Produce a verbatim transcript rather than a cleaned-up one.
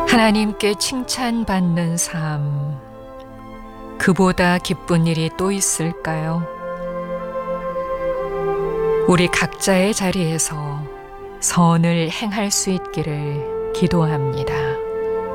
하나님께 칭찬받는 삶, 그보다 기쁜 일이 또 있을까요? 우리 각자의 자리에서 선을 행할 수 있기를 기도합니다.